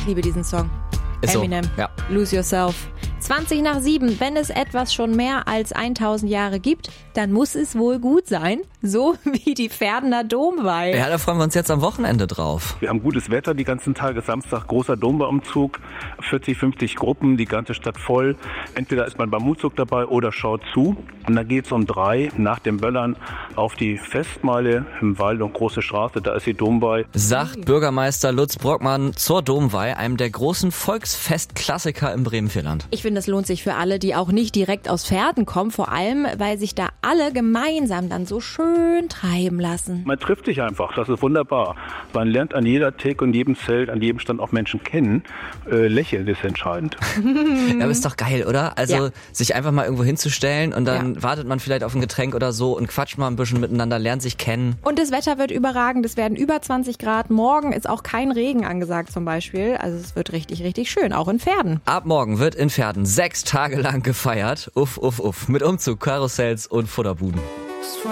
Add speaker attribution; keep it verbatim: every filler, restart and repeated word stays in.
Speaker 1: Ich liebe diesen Song.
Speaker 2: Ist
Speaker 1: Eminem,
Speaker 2: so. Ja.
Speaker 1: Lose Yourself. zwanzig nach sieben. Wenn es etwas schon mehr als tausend Jahre gibt, dann muss es wohl gut sein. So wie die Pferdener Domweih.
Speaker 2: Ja, da freuen wir uns jetzt am Wochenende drauf.
Speaker 3: Wir haben gutes Wetter die ganzen Tage. Samstag großer Domweihumzug, vierzig, fünfzig Gruppen, die ganze Stadt voll. Entweder ist man beim Umzug dabei oder schaut zu. Und dann geht's um drei nach dem Böllern auf die Festmeile im Wald und Große Straße. Da ist die Domweih.
Speaker 2: Sagt Bürgermeister Lutz Brockmann zur Domweih, einem der großen Volksfestklassiker im Bremenvierland.
Speaker 1: Ich finde, das lohnt sich für alle, die auch nicht direkt aus Pferden kommen. Vor allem, weil sich da alle gemeinsam dann so schön treiben lassen.
Speaker 3: Man trifft sich einfach, das ist wunderbar. Man lernt an jeder Theke und jedem Zelt, an jedem Stand auch Menschen kennen. Äh, lächeln ist entscheidend.
Speaker 2: Ja, aber ist doch geil, oder? Also
Speaker 1: Ja.
Speaker 2: sich einfach mal irgendwo hinzustellen und dann
Speaker 1: Ja.
Speaker 2: wartet man vielleicht auf ein Getränk oder so und quatscht mal ein bisschen miteinander, lernt sich kennen.
Speaker 1: Und das Wetter wird überragend. Es werden über zwanzig Grad. Morgen ist auch kein Regen angesagt zum Beispiel. Also es wird richtig, richtig schön, auch in Pferden.
Speaker 2: Ab morgen wird in Pferden sechs Tage lang gefeiert. Uff, uff, uff. Mit Umzug, Karussells und Futterbuden.